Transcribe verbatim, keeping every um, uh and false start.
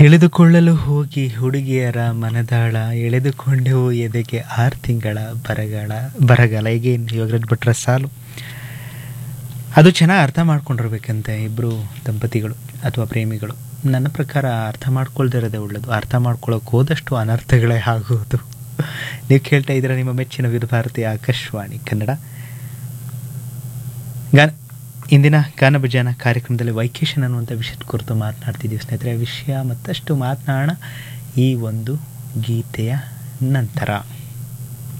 ತಿಳಿದುಕೊಳ್ಳಲು ಹೋಗಿ ಹುಡುಗಿಯರ ಮನದಾಳ ಎಳೆದುಕೊಂಡೆವು ಎದೆಗೆ ಆರು ತಿಂಗಳ ಬರಗಾಲ ಬರಗಾಲ ಹೀಗೆ ಯೋಗರಾಜ್ ಭಟ್ರ ಸಾಲು. ಅದು ಚೆನ್ನಾಗಿ ಅರ್ಥ ಮಾಡ್ಕೊಂಡಿರ್ಬೇಕಂತೆ ಇಬ್ಬರು ದಂಪತಿಗಳು ಅಥವಾ ಪ್ರೇಮಿಗಳು. ನನ್ನ ಪ್ರಕಾರ ಅರ್ಥ ಮಾಡ್ಕೊಳ್ದಿರೋದೇ ಒಳ್ಳೆಯದು. ಅರ್ಥ ಮಾಡ್ಕೊಳ್ಳೋಕೆ ಹೋದಷ್ಟು ಅನರ್ಥಗಳೇ ಆಗುವುದು. ನೀವು ಕೇಳ್ತಾ ಇದ್ದೀರಾ ನಿಮ್ಮ ಮೆಚ್ಚಿನ ವಿವಿಧ ಭಾರತೀಯ ಆಕಾಶವಾಣಿ ಕನ್ನಡ. ಗಾನ ಇಂದಿನ ಗಾನಭಜನ ಕಾರ್ಯಕ್ರಮದಲ್ಲಿ ವೈಕೇಶನ್ ಅನ್ನುವಂಥ ವಿಷಯದ ಕುರಿತು ಮಾತನಾಡ್ತಿದ್ದೀವಿ ಸ್ನೇಹಿತರೆ. ವಿಷಯ ಮತ್ತಷ್ಟು ಮಾತನಾಡೋಣ ಈ ಒಂದು ಗೀತೆಯ ನಂತರ.